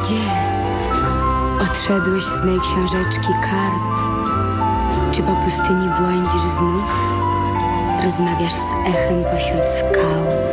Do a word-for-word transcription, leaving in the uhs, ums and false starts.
Gdzie odszedłeś z mej książeczki kart? Czy po pustyni błądzisz znów? Rozmawiasz z echem pośród skał?